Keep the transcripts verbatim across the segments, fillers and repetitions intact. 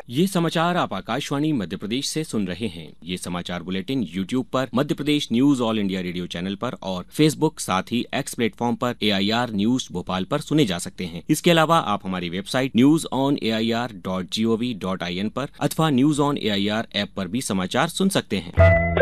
ये समाचार आप आकाशवाणी मध्य प्रदेश से सुन रहे हैं। ये समाचार बुलेटिन यूट्यूब पर Madhya Pradesh news all India radio channel पर और फेसबुक साथ ही एक्स प्लेटफॉर्म पर ए आई आर न्यूज भोपाल पर सुने जा सकते हैं। इसके अलावा आप हमारी website news on A I R dot G O V dot I N पर अथवा news on A I R app पर भी समाचार सुन सकते हैं।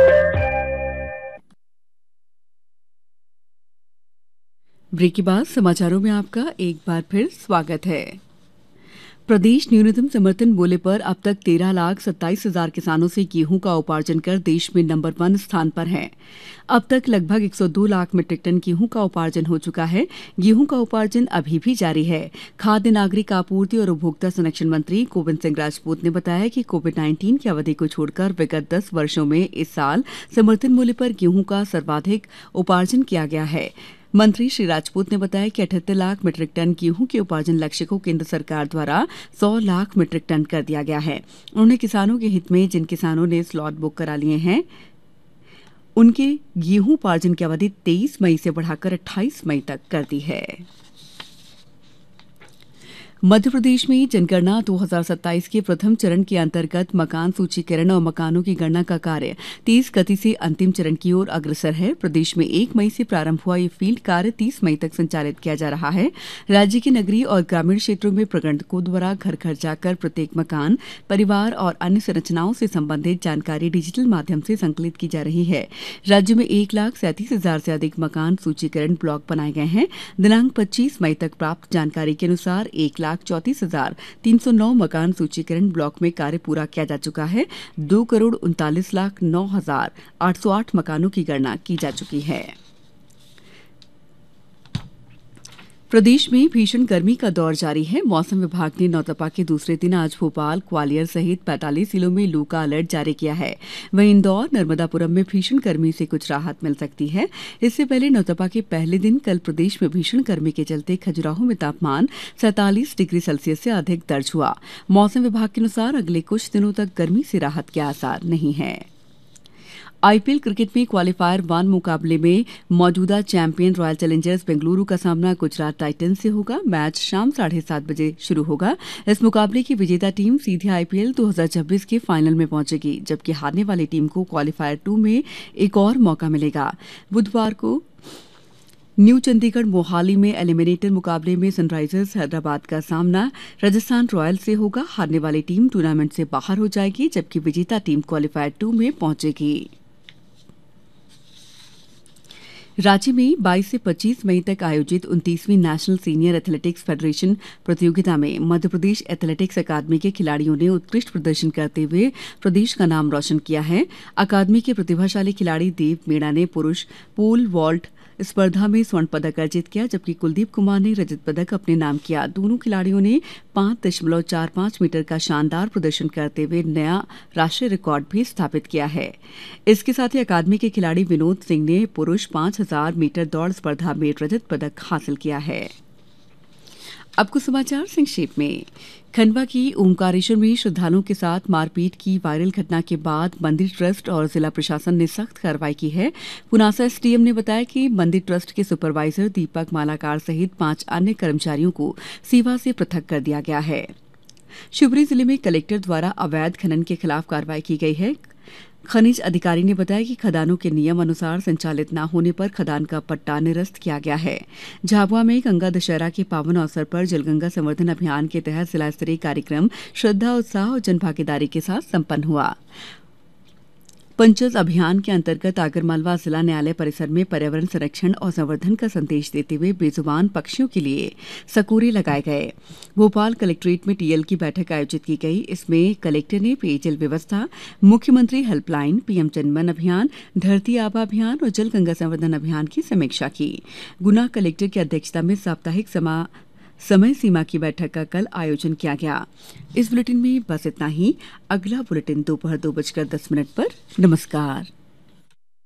ब्रेक के बाद समाचारों में आपका एक बार फिर स्वागत है। प्रदेश न्यूनतम समर्थन मूल्य पर अब तक तेरह लाख सत्ताईस हजार किसानों से गेहूं का उपार्जन कर देश में नंबर वन स्थान पर है। अब तक लगभग एक सौ दो लाख मीट्रिक टन गेहूं का उपार्जन हो चुका है। गेहूं का उपार्जन अभी भी जारी है। खाद्य नागरिक आपूर्ति और उपभोक्ता संरक्षण मंत्री गोविंद सिंह राजपूत ने बताया कि कोविड उन्नीस की अवधि को छोड़कर विगत दस वर्षों में इस साल समर्थन मूल्य पर गेहूं का सर्वाधिक उपार्जन किया गया है। मंत्री श्री राजपूत ने बताया कि अठहत्तर लाख मीट्रिक टन गेहूं के उपार्जन लक्ष्य को केंद्र सरकार द्वारा सौ लाख मीट्रिक टन कर दिया गया है। उन्होंने किसानों के हित में जिन किसानों ने स्लॉट बुक करा लिए हैं उनके गेहूं उपार्जन की अवधि तेईस मई से बढ़ाकर अट्ठाईस मई तक कर दी है। मध्य प्रदेश में जनगणना दो हज़ार सत्ताईस के प्रथम चरण के अंतर्गत मकान सूचीकरण और मकानों की गणना का कार्य तेज गति से अंतिम चरण की ओर अग्रसर है। प्रदेश में एक मई से प्रारंभ हुआ ये फील्ड कार्य तीस मई तक संचालित किया जा रहा है। राज्य के नगरीय और ग्रामीण क्षेत्रों में प्रगणकों द्वारा घर घर जाकर प्रत्येक मकान, परिवार और अन्य संरचनाओं से संबंधित जानकारी डिजिटल माध्यम से संकलित की जा रही है। राज्य में एक लाख सैंतीस हजार से अधिक मकान सूचीकरण ब्लॉक बनाए गए हैं। दिनांक पच्चीस मई तक प्राप्त जानकारी के अनुसार एक लाख चौंतीस हजार तीन सौ नौ मकान सूचीकरण ब्लॉक में कार्य पूरा किया जा चुका है। दो करोड़ उनतालीस लाख नौ हजार आठ सौ आठ मकानों की गणना की जा चुकी है। प्रदेश में भीषण गर्मी का दौर जारी है। मौसम विभाग ने नौतपा के दूसरे दिन आज भोपाल, ग्वालियर सहित पैंतालीस जिलों में लू का अलर्ट जारी किया है। वहीं इंदौर, नर्मदापुरम में भीषण गर्मी से कुछ राहत मिल सकती है। इससे पहले नौतपा के पहले दिन कल प्रदेश में भीषण गर्मी के चलते खजुराहो में तापमान सैंतालीस डिग्री सेल्सियस से अधिक दर्ज हुआ। मौसम विभाग के अनुसार अगले कुछ दिनों तक गर्मी से राहत के आसार नहीं है। आई पी एल क्रिकेट में क्वालीफायर वन मुकाबले में मौजूदा चैंपियन रॉयल चैलेंजर्स बेंगलुरु का सामना गुजरात टाइटंस से होगा। मैच शाम साढ़े सात बजे शुरू होगा। इस मुकाबले की विजेता टीम सीधे आई पी एल दो हज़ार छब्बीस के फाइनल में पहुंचेगी, जबकि हारने वाली टीम को क्वालीफायर टू में एक और मौका मिलेगा। बुधवार को न्यू चंडीगढ़ मोहाली में एलिमिनेटर मुकाबले में सनराइजर्स हैदराबाद का सामना राजस्थान रॉयल्स से होगा। हारने वाली टीम टूर्नामेंट से बाहर हो जाएगी, जबकि विजेता टीम क्वालीफायर टू में पहुंचेगी। रांची में बाईस से पच्चीस मई तक आयोजित उनतीसवीं नेशनल सीनियर एथलेटिक्स फेडरेशन प्रतियोगिता में मध्य प्रदेश एथलेटिक्स अकादमी के खिलाड़ियों ने उत्कृष्ट प्रदर्शन करते हुए प्रदेश का नाम रोशन किया है। अकादमी के प्रतिभाशाली खिलाड़ी देव मीणा ने पुरुष पोल वॉल्ट स्पर्धा में स्वर्ण पदक अर्जित किया, जबकि कुलदीप कुमार ने रजत पदक अपने नाम किया। दोनों खिलाड़ियों ने पांच दशमलव चार पांच मीटर का शानदार प्रदर्शन करते हुए नया राष्ट्रीय रिकॉर्ड भी स्थापित किया है। इसके साथ ही अकादमी के खिलाड़ी विनोद सिंह ने पुरुष पांच हजार मीटर दौड़ स्पर्धा में रजत पदक हासिल किया है। अब कुछ समाचार संक्षेप में। खंडवा की ओमकारेश्वर में श्रद्धालुओं के साथ मारपीट की वायरल घटना के बाद मंदिर ट्रस्ट और जिला प्रशासन ने सख्त कार्रवाई की है। पुनासा एस डी एम ने बताया कि मंदिर ट्रस्ट के सुपरवाइजर दीपक मालाकार सहित पांच अन्य कर्मचारियों को सेवा से पृथक कर दिया गया है। शिवपुरी जिले में कलेक्टर द्वारा अवैध खनन के खिलाफ कार्रवाई की गई है। खनिज अधिकारी ने बताया कि खदानों के नियम अनुसार संचालित न होने पर खदान का पट्टा निरस्त किया गया है। झाबुआ में गंगा दशहरा के पावन अवसर पर जलगंगा संवर्धन अभियान के तहत जिला स्तरीय कार्यक्रम श्रद्धा, उत्साह और जनभागीदारी के साथ संपन्न हुआ। पंचज अभियान के अंतर्गत आगरमालवा जिला न्यायालय परिसर में पर्यावरण संरक्षण और संवर्धन का संदेश देते हुए बेजुबान पक्षियों के लिए सकोरे लगाए गए। भोपाल कलेक्ट्रेट में टी एल की बैठक आयोजित की गई। इसमें कलेक्टर ने पेयजल व्यवस्था, मुख्यमंत्री हेल्पलाइन, पी एम जनमन अभियान, धरती आबा अभियान और जल गंगा संवर्धन अभियान की समीक्षा की। गुना कलेक्टर की अध्यक्षता में साप्ताहिक समा समय सीमा की बैठक का कल आयोजन किया गया। इस बुलेटिन में बस इतना ही। अगला बुलेटिन दोपहर दो बजकर दस मिनट पर। नमस्कार।